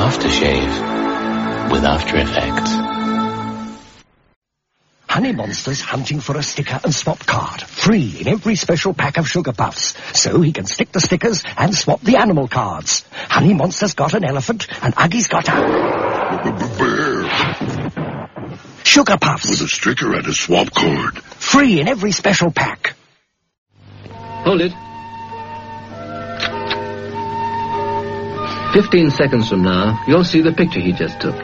aftershave with After Effects. Honey Monster's hunting for a sticker and swap card, free in every special pack of Sugar Puffs, so he can stick the stickers and swap the animal cards. Honey Monster's got an elephant, and Uggie's got a bear. Sugar Puffs. With a sticker and a swap card. Free in every special pack. Hold it. 15 seconds from now, you'll see the picture he just took.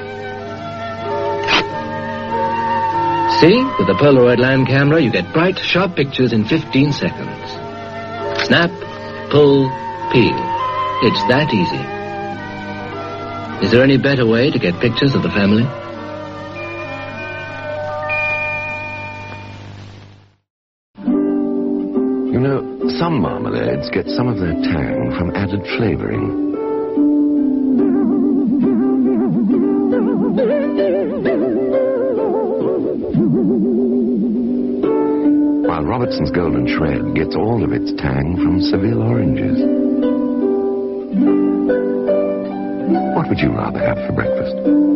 See? With the Polaroid Land camera, you get bright, sharp pictures in 15 seconds. Snap, pull, peel. It's that easy. Is there any better way to get pictures of the family? You know, some marmalades get some of their tang from added flavoring. While Robertson's Golden Shred gets all of its tang from Seville oranges. What would you rather have for breakfast?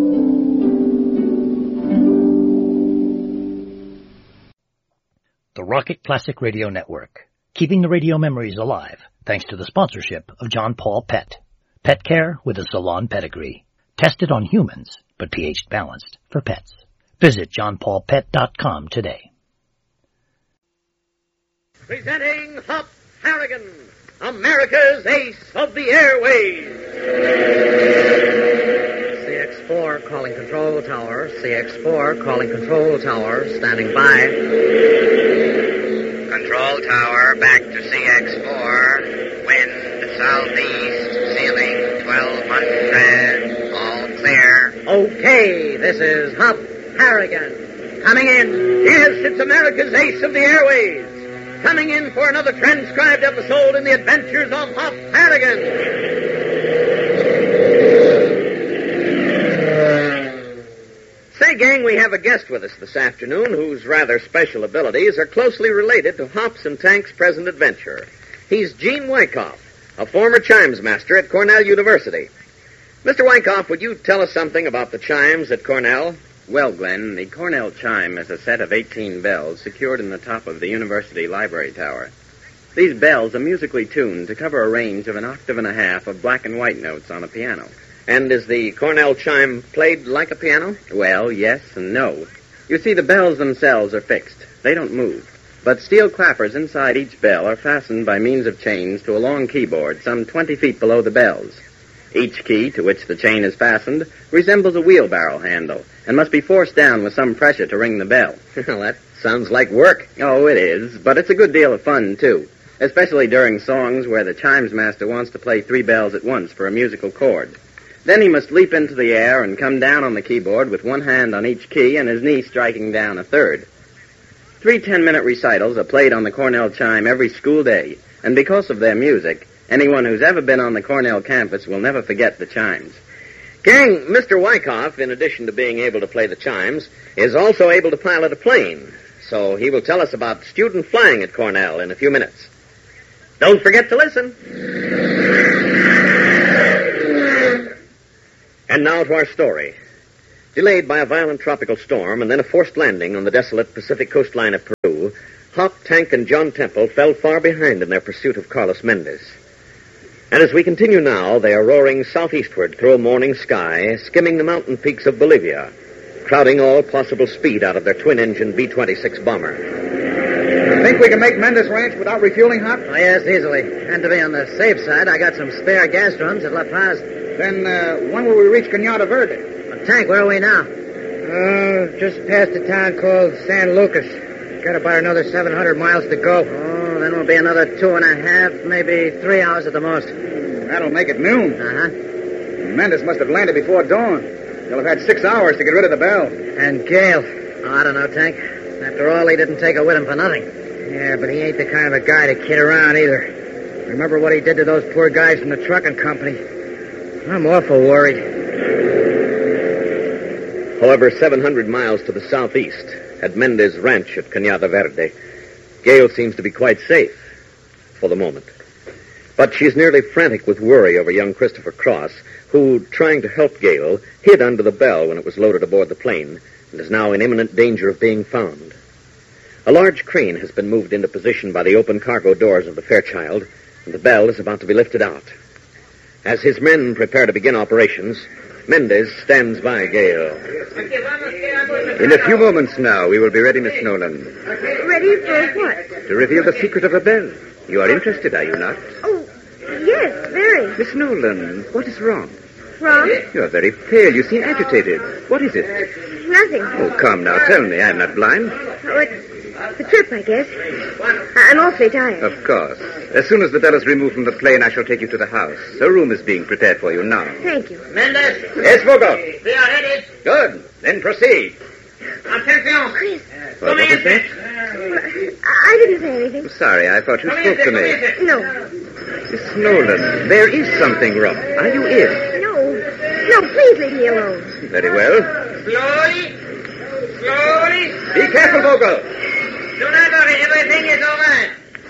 The Rocket Classic Radio Network, keeping the radio memories alive thanks to the sponsorship of John Paul Pet. Pet care with a salon pedigree. Tested on humans, but pH balanced for pets. Visit johnpaulpet.com today. Presenting Hop Harrigan, America's ace of the airways. CX-4 calling control tower. CX-4 calling control tower. Standing by. Control tower, back to CX-4. Wind southeast, ceiling 1200. All clear. Okay, this is Hop Harrigan. Coming in. Yes, it's America's ace of the airways. Coming in for another transcribed episode in the adventures of Hop Harrigan. Say, gang, we have a guest with us this afternoon whose rather special abilities are closely related to Hop's and Tank's present adventure. He's Gene Wyckoff, a former chimes master at Cornell University. Mr. Wyckoff, would you tell us something about the chimes at Cornell? Well, Glenn, the Cornell chime is a set of 18 bells secured in the top of the university library tower. These bells are musically tuned to cover a range of an octave and a half of black and white notes on a piano. And is the Cornell chime played like a piano? Well, yes and no. You see, the bells themselves are fixed. They don't move. But steel clappers inside each bell are fastened by means of chains to a long keyboard some 20 feet below the bells. Each key to which the chain is fastened resembles a wheelbarrow handle and must be forced down with some pressure to ring the bell. Well, that sounds like work. Oh, it is, but it's a good deal of fun, too, especially during songs where the chimes master wants to play 3 bells at once for a musical chord. Then he must leap into the air and come down on the keyboard with one hand on each key and his knee striking down a third. 3 10-minute recitals are played on the Cornell chime every school day, and because of their music, anyone who's ever been on the Cornell campus will never forget the chimes. Gang, Mr. Wyckoff, in addition to being able to play the chimes, is also able to pilot a plane. So he will tell us about student flying at Cornell in a few minutes. Don't forget to listen. And now to our story. Delayed by a violent tropical storm and then a forced landing on the desolate Pacific coastline of Peru, Hop, Tank, and John Temple fell far behind in their pursuit of Carlos Mendez. And as we continue now, they are roaring southeastward through a morning sky, skimming the mountain peaks of Bolivia, crowding all possible speed out of their twin-engine B-26 bomber. Think we can make Mendez Ranch without refueling, Hop? Oh, yes, easily. And to be on the safe side, I got some spare gas drums at La Paz. Then when will we reach Cañada Verde? Well, Tank, where are we now? Just past a town called San Lucas. Got about another 700 miles to go. Oh, then we'll be another 2.5, maybe 3 hours at the most. That'll make it noon. Uh-huh. Mendez must have landed before dawn. He'll have had 6 hours to get rid of the bell. And Gale. Oh, I don't know, Tank. After all, he didn't take her with him for nothing. Yeah, but he ain't the kind of a guy to kid around either. Remember what he did to those poor guys from the trucking company. I'm awful worried. However, 700 miles to the southeast, at Mendez Ranch at Cañada Verde, Gale seems to be quite safe for the moment. But she's nearly frantic with worry over young Christopher Cross, who, trying to help Gail, hid under the bell when it was loaded aboard the plane and is now in imminent danger of being found. A large crane has been moved into position by the open cargo doors of the Fairchild, and the bell is about to be lifted out. As his men prepare to begin operations, Mendez stands by Gail. In a few moments now, we will be ready, Miss Nolan. Ready for what? To reveal the secret of the bell. You are interested, are you not? Oh, yes, very. Miss Nolan, what is wrong? Wrong? You are very pale. You seem agitated. What is it? Nothing. Oh, come now, tell me. I'm not blind. Oh, it's the trip, I guess. I'm awfully tired. Of course. As soon as the bell is removed from the plane, I shall take you to the house. A room is being prepared for you now. Thank you. Mendez. Yes, Vogel. We are ready. Good. Then proceed. Attention. Chris. What is that? I didn't say anything. I'm sorry. I thought you spoke to me. No. Miss Nolan, there is something wrong. Are you ill? No, please leave me alone. Very well. Slowly. Be careful, Vogel. Do not worry. Everything is all right.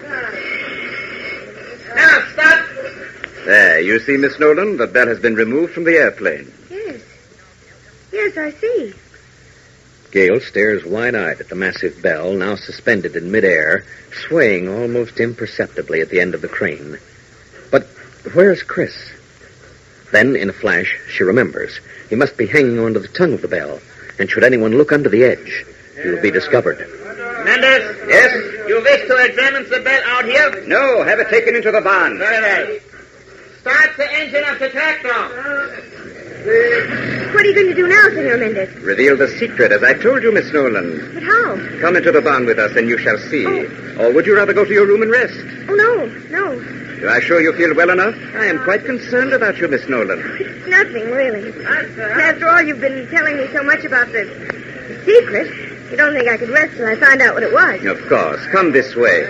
Now, stop. There, you see, Miss Nolan, the bell has been removed from the airplane. Yes, I see. Gail stares wide-eyed at the massive bell, now suspended in midair, swaying almost imperceptibly at the end of the crane. But where's Chris? Then, in a flash, she remembers. He must be hanging onto the tongue of the bell, and should anyone look under the edge, he will be discovered. Mendez? Yes? You wish to examine the bell out here? No, have it taken into the barn. Very well. Start the engine of the tractor. What are you going to do now, Senor Mendez? Reveal the secret, as I told you, Miss Nolan. But how? Come into the barn with us, and you shall see. Or would you rather go to your room and rest? Oh, no. Do I sure you feel well enough? I am quite concerned about you, Miss Nolan. It's nothing, really. After all, you've been telling me so much about the secret. You don't think I could rest till I find out what it was. Of course. Come this way.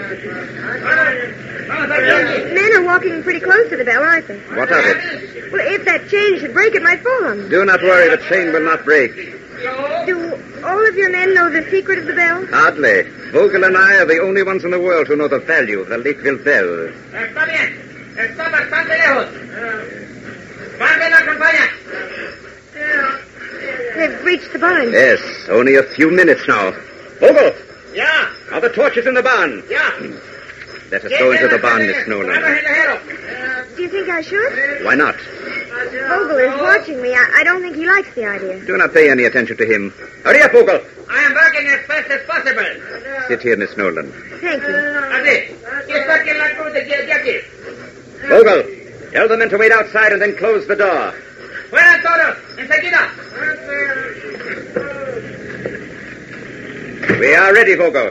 Men are walking pretty close to the bell, aren't they? What of it? Well, if that chain should break, it might fall on them. Do not worry, the chain will not break. Do all of your men know the secret of the bell? Hardly. Vogel and I are the only ones in the world who know the value of the Lakeville bell. Está bien. Está bastante lejos. ¿Cuándo la acompaña? They've reached the barn. Yes, only a few minutes now. Vogel! Yeah. Are the torches in the barn? Yeah. Let us go into the barn, Miss Nolan. Do you think I should? Why not? Vogel is watching me. I don't think he likes the idea. Do not pay any attention to him. Hurry up, Vogel. I am working as fast as possible. Sit here, Miss Nolan. Thank you. Así. Y está en la cruz de aquí. Vogel, tell the men to wait outside and then close the door. Fuera todos. Enseguida. We are ready, Vogel.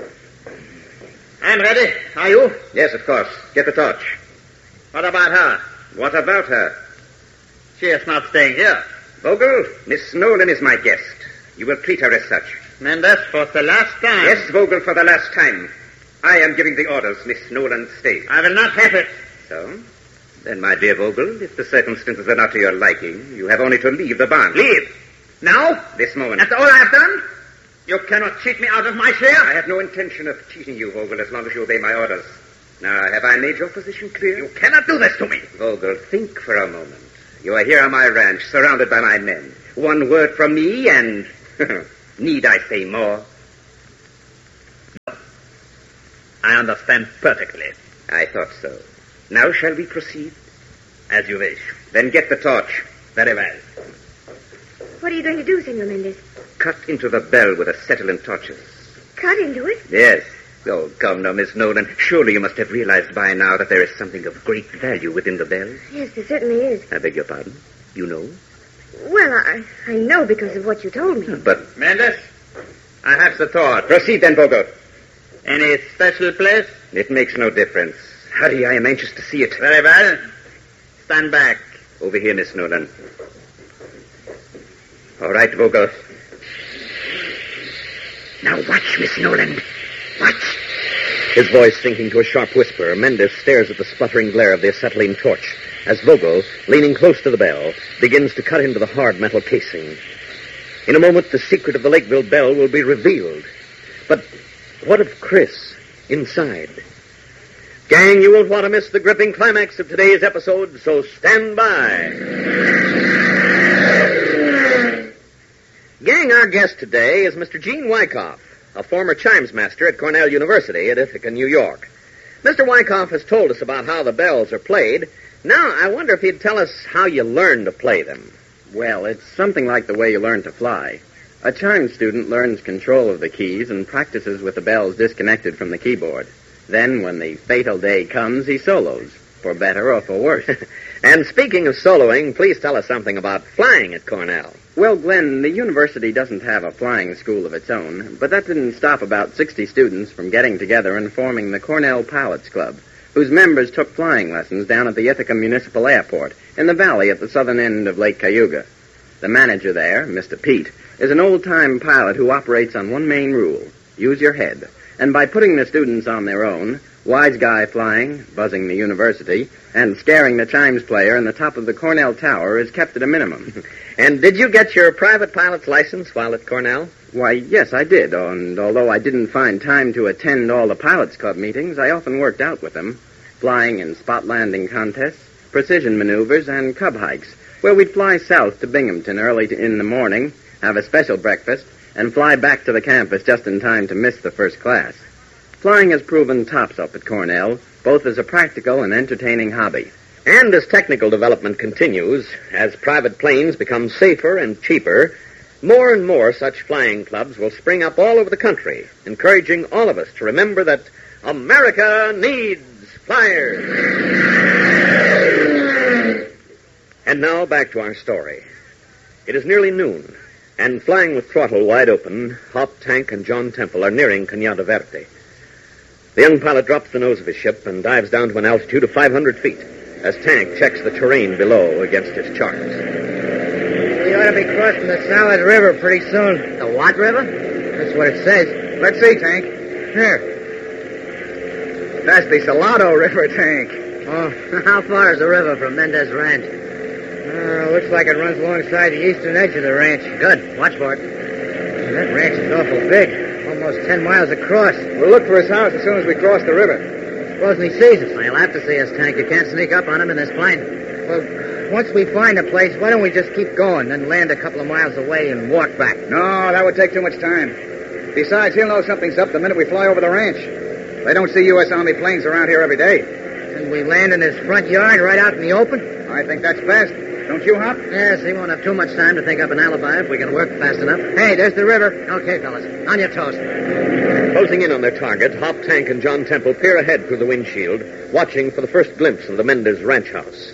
I'm ready. Are you? Yes, of course. Get the torch. What about her? What about her? She is not staying here. Vogel, Miss Nolan is my guest. You will treat her as such. Mendez, for the last time. Yes, Vogel, for the last time. I am giving the orders. Miss Nolan, stay. I will not have it. So? Then, my dear Vogel, if the circumstances are not to your liking, you have only to leave the barn. Leave? Now? This moment. That's all I have done? You cannot cheat me out of my share? I have no intention of cheating you, Vogel, as long as you obey my orders. Now, have I made your position clear? You cannot do this to me. Vogel, think for a moment. You are here on my ranch, surrounded by my men. One word from me, and need I say more? No. I understand perfectly. I thought so. Now shall we proceed? As you wish. Then get the torch. Very well. What are you going to do, Senor Mendez? Cut into the bell with acetylene torches. Cut into it? Yes. Oh, come now, Miss Nolan. Surely you must have realized by now that there is something of great value within the bell. Yes, there certainly is. I beg your pardon? You know? Well, I know because of what you told me. But... Mendez, I have the torch. Proceed then, Vogel. Any special place? It makes no difference. Hurry, I am anxious to see it. Very well. Stand back. Over here, Miss Nolan. All right, Vogel. Now watch, Miss Nolan. Watch. His voice sinking to a sharp whisper, Mendez stares at the sputtering glare of the acetylene torch as Vogel, leaning close to the bell, begins to cut into the hard metal casing. In a moment, the secret of the Lakeville bell will be revealed. But what of Chris inside? Gang, you won't want to miss the gripping climax of today's episode, so stand by. Gang, our guest today is Mr. Gene Wyckoff, a former chimes master at Cornell University at Ithaca, New York. Mr. Wyckoff has told us about how the bells are played. Now, I wonder if he'd tell us how you learn to play them. Well, it's something like the way you learn to fly. A chime student learns control of the keys and practices with the bells disconnected from the keyboard. Then, when the fatal day comes, he solos, for better or for worse. And speaking of soloing, please tell us something about flying at Cornell. Well, Glenn, the university doesn't have a flying school of its own, but that didn't stop about 60 students from getting together and forming the Cornell Pilots Club, whose members took flying lessons down at the Ithaca Municipal Airport in the valley at the southern end of Lake Cayuga. The manager there, Mr. Pete, is an old-time pilot who operates on one main rule: use your head. And by putting the students on their own, wise guy flying, buzzing the university, and scaring the chimes player in the top of the Cornell Tower is kept at a minimum. And did you get your private pilot's license while at Cornell? Why, yes, I did, and although I didn't find time to attend all the Pilots Club meetings, I often worked out with them, flying in spot landing contests, precision maneuvers, and cub hikes, where we'd fly south to Binghamton early in the morning, have a special breakfast, and fly back to the campus just in time to miss the first class. Flying has proven tops up at Cornell, both as a practical and entertaining hobby. And as technical development continues, as private planes become safer and cheaper, more and more such flying clubs will spring up all over the country, encouraging all of us to remember that America needs flyers. And now back to our story. It is nearly noon, and flying with throttle wide open, Hop, Tank, and John Temple are nearing Cañada Verde. The young pilot drops the nose of his ship and dives down to an altitude of 500 feet as Tank checks the terrain below against his charts. We ought to be crossing the Salad River pretty soon. The what river? That's what it says. Let's see, Tank. Here. That's the Salado River, Tank. Oh, how far is the river from Mendez Ranch? Looks like it runs alongside the eastern edge of the ranch. Good. Watch for it. That ranch is awful big. Almost 10 miles across. We'll look for his house as soon as we cross the river. Supposing he sees us. Well, he'll have to see us, Tank. You can't sneak up on him in this plane. Well, once we find a place, why don't we just keep going, then land a couple of miles away and walk back? No, that would take too much time. Besides, he'll know something's up the minute we fly over the ranch. They don't see U.S. Army planes around here every day. Can we land in his front yard right out in the open? I think that's best. Don't you, Hop? Yes, he won't have too much time to think up an alibi if we can work fast enough. Hey, there's the river. Okay, fellas. On your toes. Closing in on their target, Hop, Tank, and John Temple peer ahead through the windshield, watching for the first glimpse of the Mendez ranch house.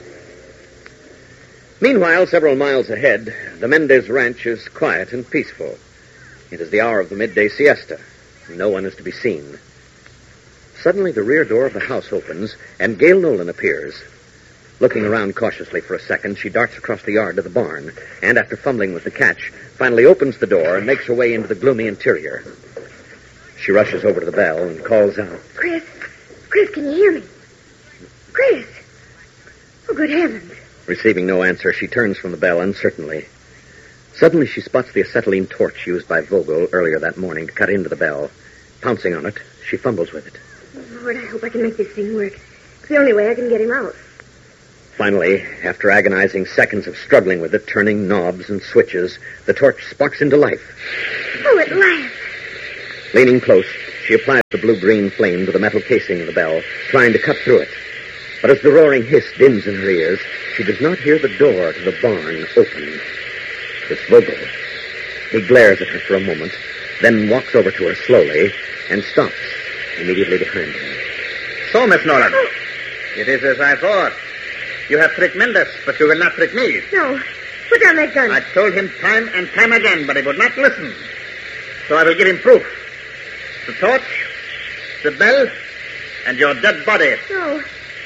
Meanwhile, several miles ahead, the Mendez ranch is quiet and peaceful. It is the hour of the midday siesta. No one is to be seen. Suddenly, the rear door of the house opens, and Gail Nolan appears. Looking around cautiously for a second, she darts across the yard to the barn, and after fumbling with the catch, finally opens the door and makes her way into the gloomy interior. She rushes over to the bell and calls out, Chris, can you hear me? Chris! Oh, good heavens. Receiving no answer, she turns from the bell uncertainly. Suddenly, she spots the acetylene torch used by Vogel earlier that morning to cut into the bell. Pouncing on it, she fumbles with it. Oh, Lord, I hope I can make this thing work. It's the only way I can get him out. Finally, after agonizing seconds of struggling with it, turning knobs and switches, the torch sparks into life. Oh, at last. Leaning close, she applies the blue-green flame to the metal casing of the bell, trying to cut through it. But as the roaring hiss dins in her ears, she does not hear the door to the barn open. It's Vogel. He glares at her for a moment, then walks over to her slowly and stops immediately behind him. So, Miss Nolan, it is as I thought. You have tricked Mendez, but you will not trick me. No. Put down that gun. I told him time and time again, but he would not listen. So I will give him proof. The torch, the bell, and your dead body. No.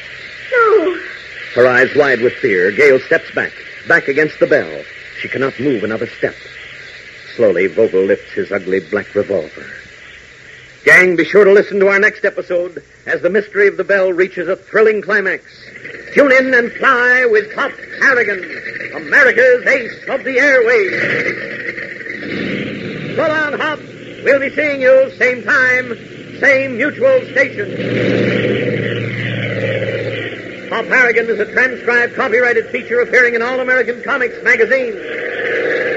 Her eyes wide with fear, Gail steps back against the bell. She cannot move another step. Slowly, Vogel lifts his ugly black revolver. Gang, be sure to listen to our next episode as the mystery of the bell reaches a thrilling climax. Tune in and fly with Hop Harrigan, America's ace of the airways. So long, Hop. We'll be seeing you same time, same mutual station. Hop Harrigan is a transcribed, copyrighted feature appearing in All American Comics magazine.